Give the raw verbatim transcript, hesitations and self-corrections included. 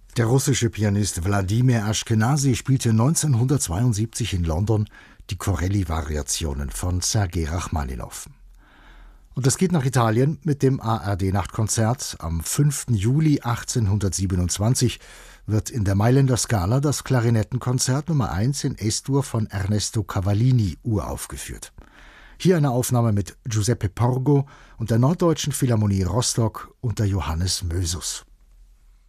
Der russische Pianist Wladimir Aschkenasy spielte neunzehnhundertzweiundsiebzig in London die Corelli-Variationen von Sergei Rachmaninow. Und es geht nach Italien mit dem A R D-Nachtkonzert. Am fünften Juli achtzehnhundertsiebenundzwanzig wird in der Mailänder Scala das Klarinettenkonzert Nummer eins in Es-Dur von Ernesto Cavallini uraufgeführt. Hier eine Aufnahme mit Giuseppe Porgo und der Norddeutschen Philharmonie Rostock unter Johannes Mösus.